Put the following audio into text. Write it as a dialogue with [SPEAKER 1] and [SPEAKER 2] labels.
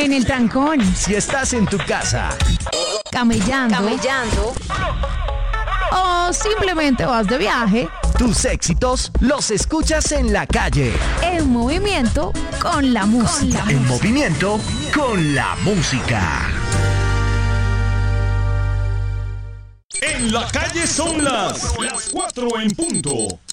[SPEAKER 1] en el trancón,
[SPEAKER 2] Si estás en tu casa,
[SPEAKER 1] camellando, o simplemente vas de viaje,
[SPEAKER 2] tus éxitos los escuchas en la calle.
[SPEAKER 1] en movimiento con la música.
[SPEAKER 2] En movimiento con la música.
[SPEAKER 3] En la calle son las 4 en punto.